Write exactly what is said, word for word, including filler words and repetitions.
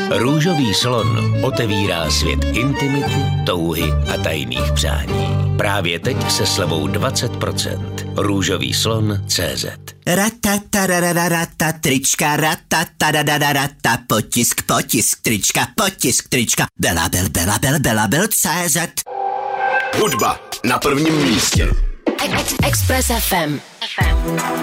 Růžový slon otevírá svět intimity, touhy a tajných přání. Právě teď se slevou dvacet procent. Růžový slon tečka cé zet. Ratatarararata, trička, ratatarararata, potisk, potisk, trička, potisk, trička, belabel, belabel, belabel, cé zet. Hudba na prvním místě. Express ef em.